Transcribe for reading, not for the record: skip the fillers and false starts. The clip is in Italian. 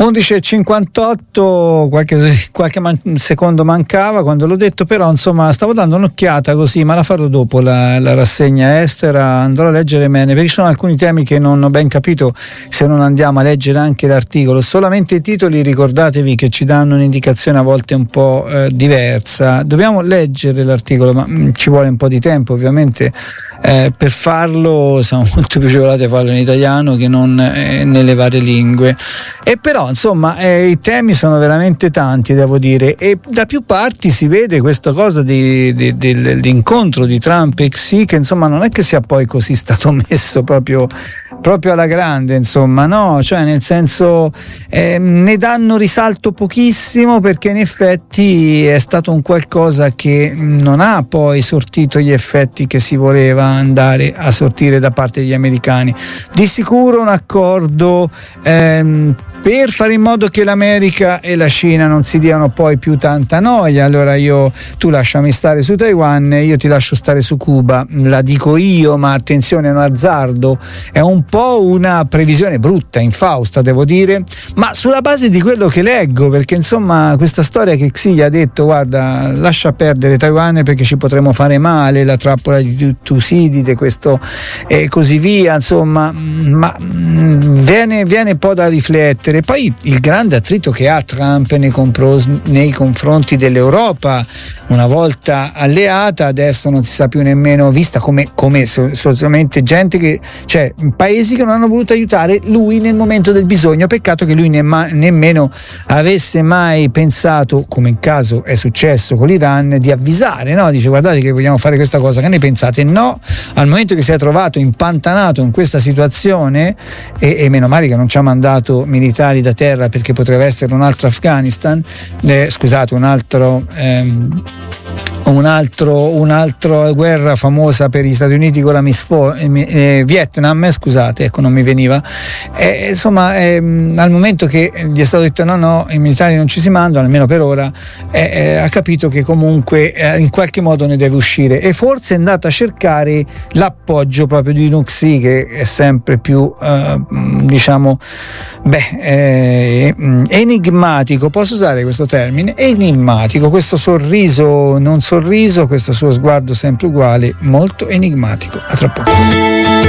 11:58, qualche secondo mancava quando l'ho detto, però insomma stavo dando un'occhiata così, ma la farò dopo la rassegna estera, andrò a leggere bene, perché ci sono alcuni temi che non ho ben capito se non andiamo a leggere anche l'articolo. Solamente i titoli, ricordatevi che ci danno un'indicazione a volte un po' diversa. Dobbiamo leggere l'articolo, ma ci vuole un po' di tempo ovviamente. Per farlo siamo molto più agevolati a farlo in italiano che non nelle varie lingue, e però insomma i temi sono veramente tanti, devo dire, e da più parti si vede questa cosa dell'incontro di Trump e Xi, che insomma non è che sia poi così stato messo proprio alla grande, insomma, no, cioè nel senso ne danno risalto pochissimo, perché in effetti è stato un qualcosa che non ha poi sortito gli effetti che si voleva andare a sortire da parte degli americani. Di sicuro un accordo per fare in modo che l'America e la Cina non si diano poi più tanta noia. Allora tu lasciami stare su Taiwan, io ti lascio stare su Cuba, la dico io, ma attenzione, è un azzardo, è un po' una previsione brutta, infausta, devo dire, ma sulla base di quello che leggo, perché insomma questa storia che Xi gli ha detto: guarda, lascia perdere Taiwan perché ci potremo fare male, la trappola di Tusidide, questo e così via, insomma, ma viene un po' da riflettere. Poi il grande attrito che ha Trump nei confronti dell'Europa, una volta alleata, adesso non si sa più nemmeno, vista come solamente gente che, cioè paesi che non hanno voluto aiutare lui nel momento del bisogno. Peccato che lui nemmeno avesse mai pensato, come in caso è successo con l'Iran, di avvisare, no? Dice: guardate che vogliamo fare questa cosa, che ne pensate? No, al momento che si è trovato impantanato in questa situazione, e meno male che non ci ha mandato militari da terra, perché potrebbe essere un altro Afghanistan, un'altra guerra famosa per gli Stati Uniti con la Vietnam, scusate, ecco, non mi veniva, insomma, al momento che gli è stato detto no, i militari non ci si mandano, almeno per ora, ha capito che comunque in qualche modo ne deve uscire, e forse è andato a cercare l'appoggio proprio di Xi, che è sempre più enigmatico, posso usare questo termine? Enigmatico, questo sorriso, questo suo sguardo sempre uguale, molto enigmatico. A tra poco.